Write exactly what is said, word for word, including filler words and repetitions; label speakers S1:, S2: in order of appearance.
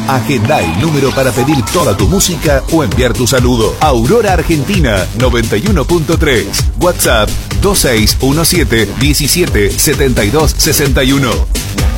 S1: Agenda el número para pedir toda tu música o enviar tu saludo. Aurora Argentina noventa y uno punto tres. WhatsApp dos seis uno siete, diecisiete, setenta y dos, sesenta y uno.